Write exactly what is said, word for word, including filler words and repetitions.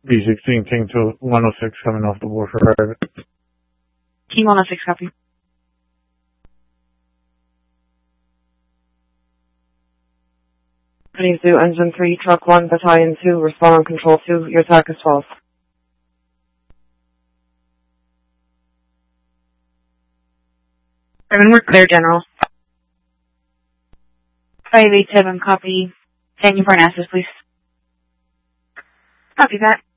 B sixteen, King to one oh six coming off the board for private. King one oh six, copy. Please do engine three, truck one, battalion two, respond on control two, your attack is false. Seven, we're clear, General. five eight seven, copy. Send you for an access, please. Copy that.